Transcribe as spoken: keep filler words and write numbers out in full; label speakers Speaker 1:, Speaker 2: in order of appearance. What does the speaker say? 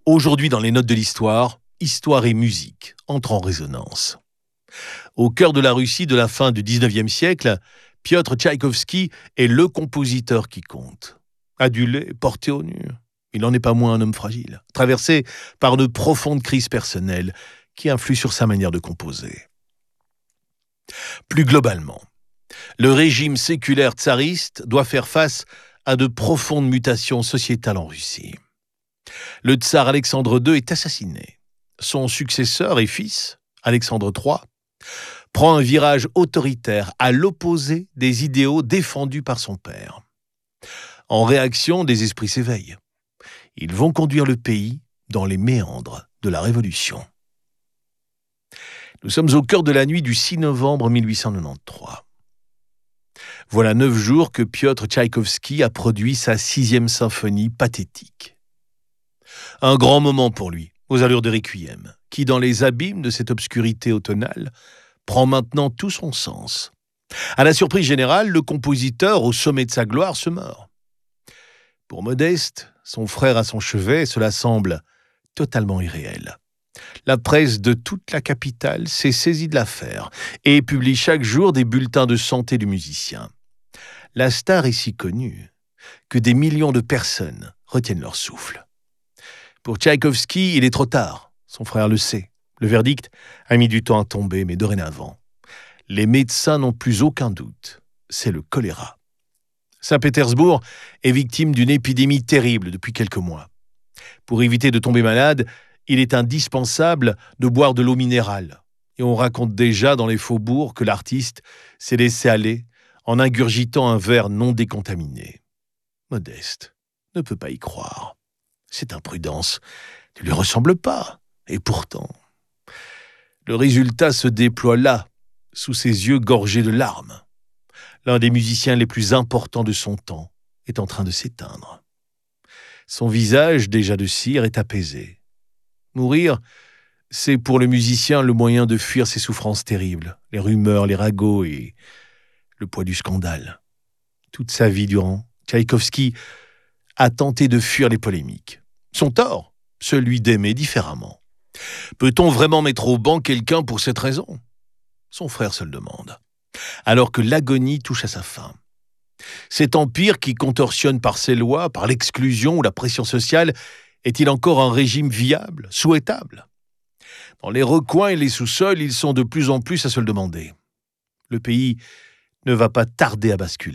Speaker 1: Aujourd'hui, dans les notes de l'histoire, histoire et musique entrent en résonance. Au cœur de la Russie de la fin du dix-neuvième siècle, Piotr Tchaïkovski est le compositeur qui compte. Adulé, porté au nu, il n'en est pas moins un homme fragile, traversé par de profondes crises personnelles qui influent sur sa manière de composer. Plus globalement, le régime séculaire tsariste doit faire face à de profondes mutations sociétales en Russie. Le tsar Alexandre deux est assassiné. Son successeur et fils, Alexandre trois, prend un virage autoritaire à l'opposé des idéaux défendus par son père. En réaction, des esprits s'éveillent. Ils vont conduire le pays dans les méandres de la Révolution. Nous sommes au cœur de la nuit du six novembre mille huit cent quatre-vingt-treize. Voilà neuf jours que Piotr Tchaïkovski a produit sa sixième symphonie pathétique. Un grand moment pour lui, aux allures de requiem, qui, dans les abîmes de cette obscurité automnale, prend maintenant tout son sens. À la surprise générale, le compositeur, au sommet de sa gloire, se meurt. Pour Modeste, son frère à son chevet, cela semble totalement irréel. La presse de toute la capitale s'est saisie de l'affaire et publie chaque jour des bulletins de santé du musicien. La star est si connue que des millions de personnes retiennent leur souffle. Pour Tchaïkovski, il est trop tard. Son frère le sait. Le verdict a mis du temps à tomber, mais dorénavant, les médecins n'ont plus aucun doute. C'est le choléra. Saint-Pétersbourg est victime d'une épidémie terrible depuis quelques mois. Pour éviter de tomber malade, il est indispensable de boire de l'eau minérale. Et on raconte déjà dans les faubourgs que l'artiste s'est laissé aller en ingurgitant un verre non décontaminé. Modeste ne peut pas y croire. Cette imprudence ne lui ressemble pas. Et pourtant, le résultat se déploie là, sous ses yeux gorgés de larmes. L'un des musiciens les plus importants de son temps est en train de s'éteindre. Son visage, déjà de cire, est apaisé. Mourir, c'est pour le musicien le moyen de fuir ses souffrances terribles, les rumeurs, les ragots et le poids du scandale. Toute sa vie durant, Tchaïkovski a tenté de fuir les polémiques. Son tort, celui d'aimer différemment. Peut-on vraiment mettre au banc quelqu'un pour cette raison ? Son frère se le demande. Alors que l'agonie touche à sa fin. Cet empire qui contorsionne par ses lois, par l'exclusion ou la pression sociale, est-il encore un régime viable, souhaitable ? Dans les recoins et les sous-sols, ils sont de plus en plus à se le demander. Le pays ne va pas tarder à basculer.